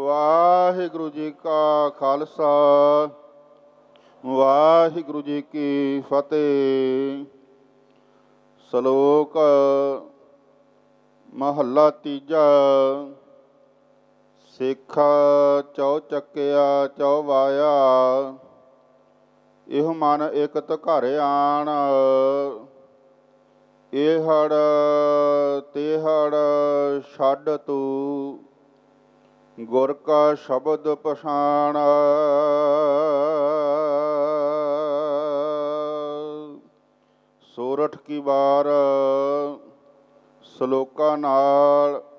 ਵਾਹਿਗੁਰੂ ਜੀ ਕਾ ਖਾਲਸਾ ਵਾਹਿਗੁਰੂ ਜੀ ਕੀ ਫਤਿਹ। ਸ਼ਲੋਕ ਮਹੱਲਾ ਤੀਜਾ। ਸਿੱਖ ਚੌ ਚੱਕਿਆ ਚੌ ਵਾਇਆ, ਇਹ ਮਨ ਇਕਤ ਘਰ ਆਣ। ਇਹੜ ਤੇਹੜ ਛੱਡ ਤੂੰ, ਗੁਰ ਕਾ ਸ਼ਬਦ ਪਛਾਣ। ਸੋਰਠ ਕੀ ਵਾਰ ਸ਼ਲੋਕਾਂ ਨਾਲ